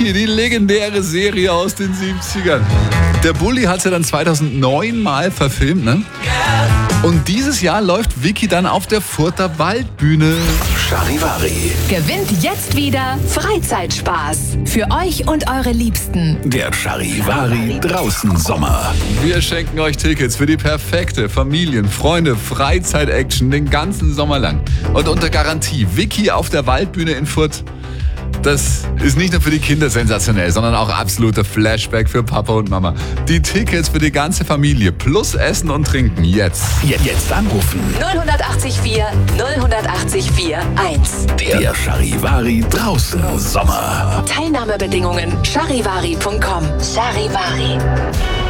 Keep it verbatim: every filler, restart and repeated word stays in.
Vicky, die legendäre Serie aus den siebzigern. Der Bulli hat sie dann zweitausendneun mal verfilmt, ne? Und dieses Jahr läuft Vicky dann auf der Further Waldbühne. Charivari. Gewinnt jetzt wieder Freizeitspaß. Für euch und eure Liebsten. Der Charivari draußen Sommer. Wir schenken euch Tickets für die perfekte Familien-, Freunde-, Freizeit-Action den ganzen Sommer lang. Und unter Garantie, Vicky auf der Waldbühne in Furth. Das ist nicht nur für die Kinder sensationell, sondern auch absoluter Flashback für Papa und Mama. Die Tickets für die ganze Familie plus Essen und Trinken jetzt. Jetzt, jetzt anrufen. null acht vier null acht vier eins. Der Charivari draußen Sommer. Teilnahmebedingungen charivari punkt com. Charivari.